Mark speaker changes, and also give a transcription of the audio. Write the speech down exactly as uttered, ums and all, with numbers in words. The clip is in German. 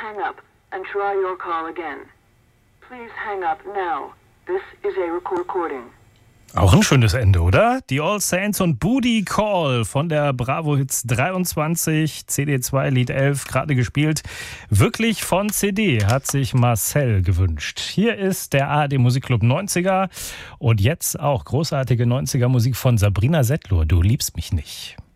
Speaker 1: hang up and try your call again. Please hang up now. This is a recording.
Speaker 2: Auch ein schönes Ende, oder? Die All Saints und Booty Call von der Bravo Hits dreiundzwanzig, C D zwei, Lied elf, gerade gespielt. Wirklich von C D, hat sich Marcel gewünscht. Hier ist der A R D Musikclub neunziger und jetzt auch großartige neunziger Musik von Sabrina Settler. Du liebst mich nicht.